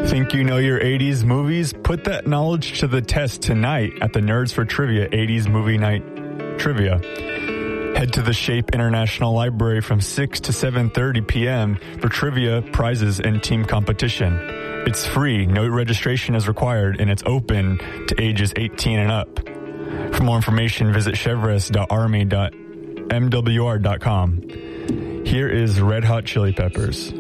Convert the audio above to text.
Think you know your 80s movies? Put that knowledge to the test tonight at the Nerds for Trivia 80s Movie Night Trivia. Head to the Shape International Library from 6 to 7:30 p.m. for trivia, prizes, and team competition. It's free, no registration is required, and it's open to ages 18 and up. For more information, visit chevres.army.mwr.com. Here is Red Hot Chili Peppers.